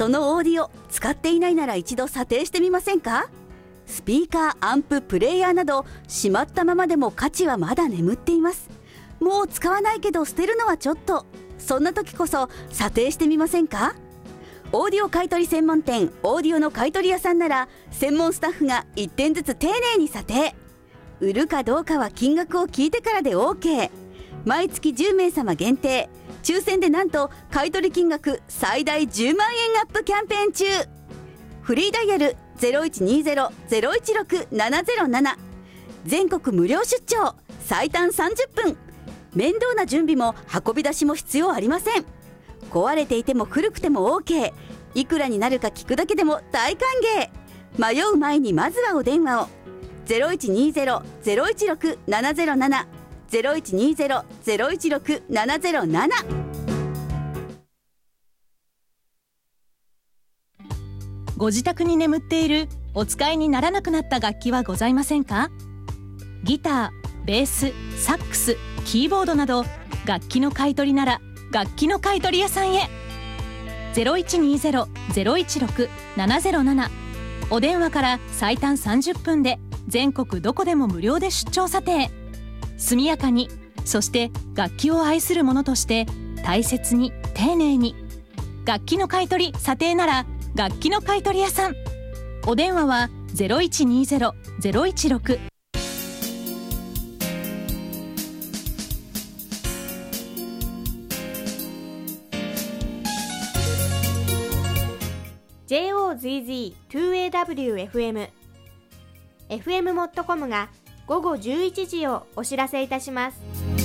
そのオーディオ使っていないなら一度査定してみませんか？スピーカー、アンプ、プレイヤーなどしまったままでも価値はまだ眠っています。もう使わないけど捨てるのはちょっと、そんな時こそ査定してみませんか？オーディオ買取専門店オーディオの買取屋さんなら専門スタッフが1点ずつ丁寧に査定。売るかどうかは金額を聞いてからで OK。 毎月10名様限定、抽選でなんと買取金額最大10万円アップキャンペーン中。フリーダイヤル 0120-016-707、 全国無料出張、最短30分。面倒な準備も運び出しも必要ありません。壊れていても古くても OK。 いくらになるか聞くだけでも大歓迎。迷う前にまずはお電話を。 0120-016-707、 0120-016-707。 ご自宅に眠っているお使いにならなくなった楽器はございませんか？ギター、ベース、サックス、キーボードなど楽器の買い取りなら楽器の買い取り屋さんへ。 0120-016-707、 お電話から最短30分で全国どこでも無料で出張査定。速やかに、そして楽器を愛する者として大切に丁寧に。楽器の買い取り査定なら楽器の買い取り屋さん。お電話は 0120-016。 JOZZ2AWFM FM モットコムが午後11時をお知らせいたします。